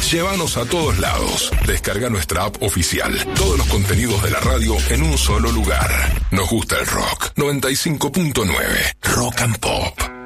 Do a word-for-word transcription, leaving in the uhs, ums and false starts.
Llévanos a todos lados. Descarga nuestra app oficial. Todos los contenidos de la radio en un solo lugar. Nos gusta el rock. noventa y cinco punto nueve. Rock and Pop.